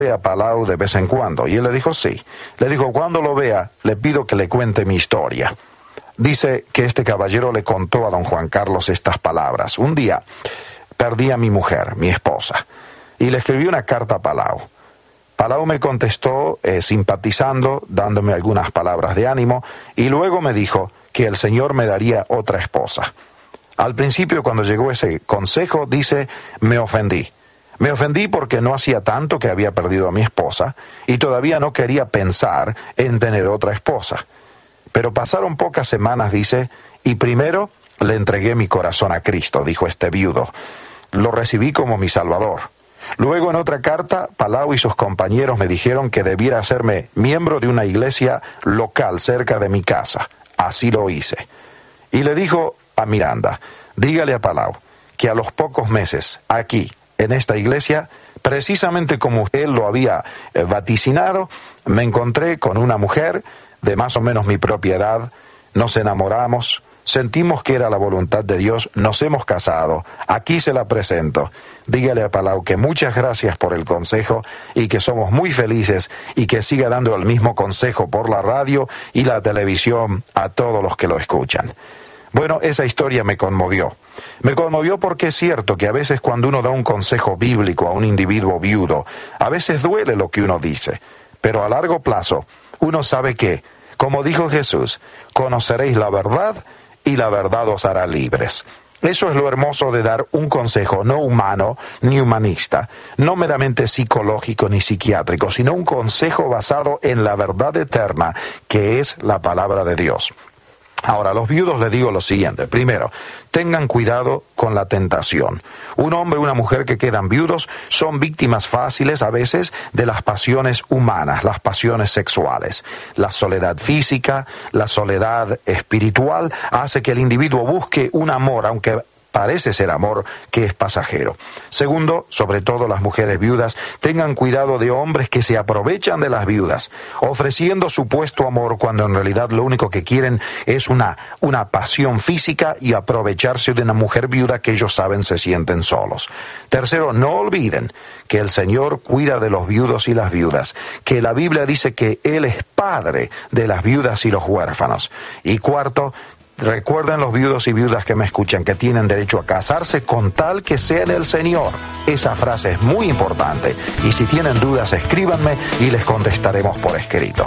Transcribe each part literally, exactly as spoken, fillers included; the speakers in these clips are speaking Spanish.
a Palau de vez en cuando. Y él le dijo sí. Le dijo, cuando lo vea, le pido que le cuente mi historia. Dice que este caballero le contó a don Juan Carlos estas palabras. Un día perdí a mi mujer, mi esposa, y le escribí una carta a Palau. Palau me contestó eh, simpatizando, dándome algunas palabras de ánimo, y luego me dijo que el Señor me daría otra esposa. Al principio, cuando llegó ese consejo, dice, me ofendí. Me ofendí porque no hacía tanto que había perdido a mi esposa y todavía no quería pensar en tener otra esposa. Pero pasaron pocas semanas, dice, y primero le entregué mi corazón a Cristo, dijo este viudo. Lo recibí como mi Salvador. Luego, en otra carta, Palau y sus compañeros me dijeron que debiera hacerme miembro de una iglesia local cerca de mi casa. Así lo hice. Y le dijo a Miranda, dígale a Palau que a los pocos meses, aquí, en esta iglesia, precisamente como él lo había eh, vaticinado, me encontré con una mujer de más o menos mi propia edad, nos enamoramos, sentimos que era la voluntad de Dios, nos hemos casado, aquí se la presento. Dígale a Palau que muchas gracias por el consejo y que somos muy felices y que siga dando el mismo consejo por la radio y la televisión a todos los que lo escuchan. Bueno, esa historia me conmovió. Me conmovió porque es cierto que a veces cuando uno da un consejo bíblico a un individuo viudo, a veces duele lo que uno dice, pero a largo plazo uno sabe que, como dijo Jesús, conoceréis la verdad y la verdad os hará libres. Eso es lo hermoso de dar un consejo no humano ni humanista, no meramente psicológico ni psiquiátrico, sino un consejo basado en la verdad eterna que es la palabra de Dios. Ahora, a los viudos les digo lo siguiente. Primero, tengan cuidado con la tentación. Un hombre y una mujer que quedan viudos son víctimas fáciles a veces de las pasiones humanas, las pasiones sexuales. La soledad física, la soledad espiritual hace que el individuo busque un amor, aunque parece ser amor que es pasajero. Segundo, sobre todo las mujeres viudas, tengan cuidado de hombres que se aprovechan de las viudas, ofreciendo supuesto amor cuando en realidad lo único que quieren es una, una pasión física y aprovecharse de una mujer viuda que ellos saben se sienten solos. Tercero, no olviden que el Señor cuida de los viudos y las viudas, que la Biblia dice que Él es padre de las viudas y los huérfanos. Y cuarto, recuerden los viudos y viudas que me escuchan que tienen derecho a casarse con tal que sea en el Señor. Esa frase es muy importante y si tienen dudas escríbanme y les contestaremos por escrito.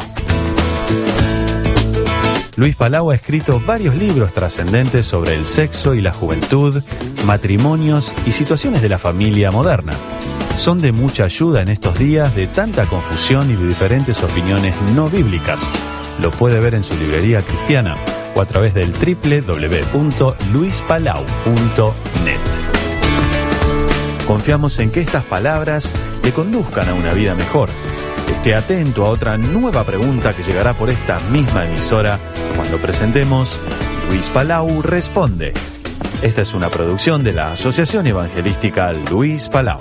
Luis Palau ha escrito varios libros trascendentes sobre el sexo y la juventud, matrimonios y situaciones de la familia moderna. Son de mucha ayuda en estos días de tanta confusión y de diferentes opiniones no bíblicas. Lo puede ver en su librería cristiana o a través del doble u doble u doble u punto luis palau punto net. Confiamos en que estas palabras le conduzcan a una vida mejor. Esté atento a otra nueva pregunta que llegará por esta misma emisora cuando presentemos Luis Palau Responde. Esta es una producción de la Asociación Evangelística Luis Palau.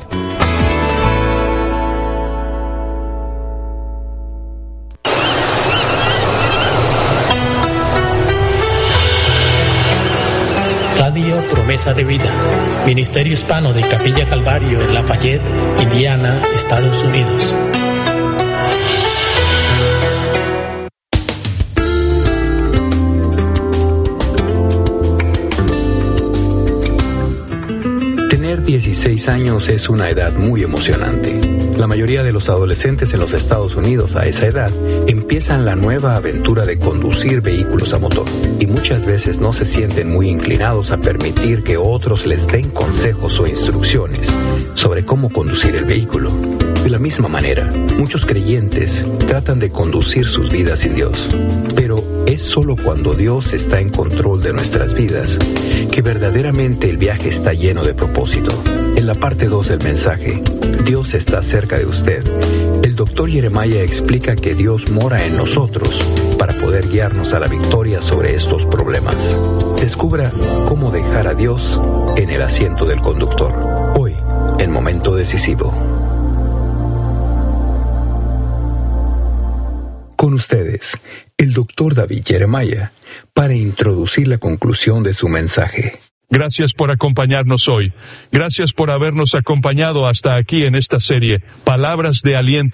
Radio Promesa de Vida, Ministerio Hispano de Capilla Calvario en Lafayette, Indiana, Estados Unidos. Tener dieciséis años es una edad muy emocionante. La mayoría de los adolescentes en los Estados Unidos a esa edad empiezan la nueva aventura de conducir vehículos a motor y muchas veces no se sienten muy inclinados a permitir que otros les den consejos o instrucciones sobre cómo conducir el vehículo. De la misma manera, muchos creyentes tratan de conducir sus vidas sin Dios, pero es solo cuando Dios está en control de nuestras vidas que verdaderamente el viaje está lleno de propósito. En la parte dos del mensaje, Dios está cerca de usted. El doctor Jeremiah explica que Dios mora en nosotros para poder guiarnos a la victoria sobre estos problemas. Descubra cómo dejar a Dios en el asiento del conductor. Hoy, en Momento Decisivo. Con ustedes, el doctor David Jeremiah, para introducir la conclusión de su mensaje. Gracias por acompañarnos hoy. Gracias por habernos acompañado hasta aquí en esta serie, Palabras de Aliento.